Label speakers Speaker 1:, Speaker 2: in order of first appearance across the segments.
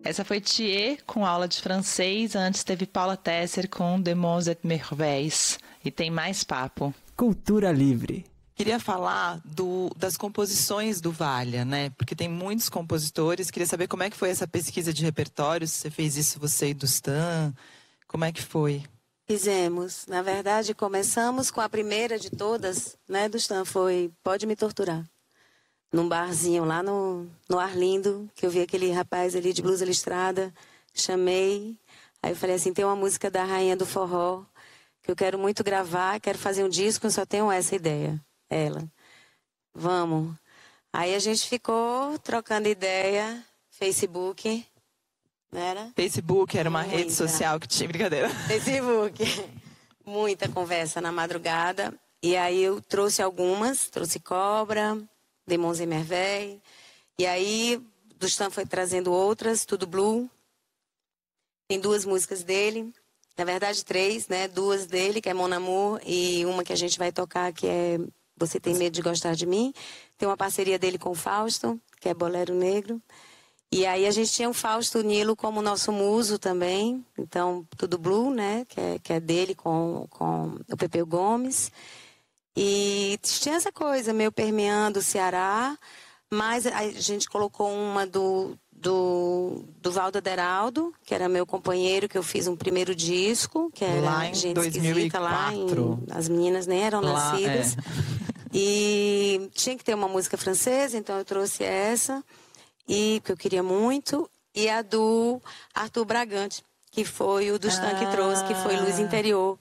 Speaker 1: Essa foi Thier com aula de francês, antes teve Paula Tesser com Des Monts et Merveilles. E tem mais papo.
Speaker 2: Cultura Livre.
Speaker 3: Queria falar das composições do Valha, né? Porque tem muitos compositores. Queria saber como é que foi essa pesquisa de repertório, se você fez isso você e do Stan. Como é que foi?
Speaker 4: Fizemos. Na verdade, começamos com a primeira de todas, né, do Stan, foi Pode Me Torturar. Num barzinho lá no Arlindo, que eu vi aquele rapaz ali de blusa listrada, chamei. Aí eu falei assim, tem uma música da Rainha do Forró, que eu quero muito gravar, quero fazer um disco, eu só tenho essa ideia. Ela, vamos. Aí a gente ficou trocando ideia, Facebook, não era?
Speaker 3: Facebook era uma rede social que tinha, brincadeira.
Speaker 4: Facebook, muita conversa na madrugada. E aí eu trouxe algumas, trouxe Cobra, Des Monts et Merveilles. E aí do Stan foi trazendo outras, tudo blue. Tem 2 músicas dele, na verdade 3, né? 2 dele, que é Mon Amour, e uma que a gente vai tocar, que é Você Tem Medo de Gostar de Mim. Tem uma parceria dele com o Fausto, que é Bolero Negro. E aí a gente tinha o Fausto Nilo como nosso muso também. Então, tudo blue, né? Que é dele com o Pepeu Gomes. E tinha essa coisa, meio permeando o Ceará. Mas a gente colocou uma do Valdo Aderaldo, que era meu companheiro, que eu fiz um primeiro disco, que era
Speaker 3: lá em
Speaker 4: Gente
Speaker 3: 2004.
Speaker 4: Esquisita, as meninas nem eram nascidas. E tinha que ter uma música francesa, então eu trouxe essa, e que eu queria muito, e a do Arthur Bragante, que foi o do Stan que trouxe, que foi Luz Interior.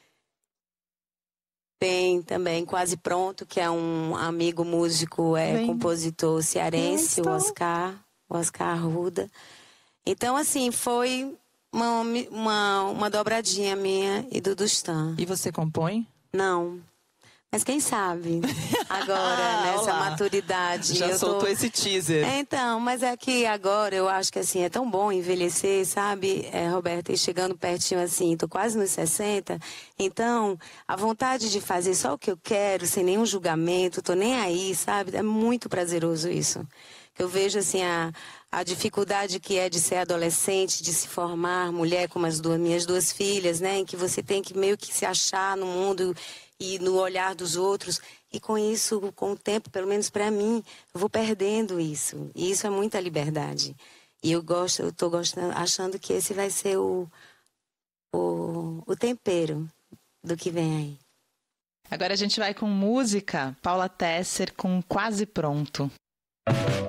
Speaker 4: Tem também Quase Pronto, que é um amigo músico, compositor cearense, o Oscar Arruda. Então, assim, foi uma dobradinha minha e do Stan.
Speaker 3: E você compõe?
Speaker 4: Não. Mas quem sabe, agora, nessa maturidade.
Speaker 3: Já soltou esse teaser.
Speaker 4: Então, mas é que agora eu acho que assim, é tão bom envelhecer, sabe, Roberta, e chegando pertinho assim, tô quase nos 60, então a vontade de fazer só o que eu quero, sem nenhum julgamento, tô nem aí, sabe, é muito prazeroso isso. Eu vejo assim a dificuldade que é de ser adolescente, de se formar mulher como minhas 2 filhas, né, em que você tem que meio que se achar no mundo e no olhar dos outros, e com isso, com o tempo, pelo menos para mim, eu vou perdendo isso, e isso é muita liberdade, e eu tô gostando, achando que esse vai ser o tempero do que vem aí.
Speaker 1: Agora a gente vai com música, Paula Tesser com Quase Pronto.